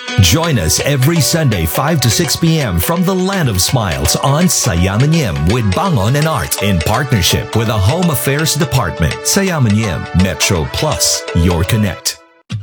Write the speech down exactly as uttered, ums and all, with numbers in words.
Join us every Sunday five to six p.m. from the Land of Smiles on Sayamanim with Bangon and Art in partnership with the Home Affairs Department. Sayamanim Metro Plus, your connect.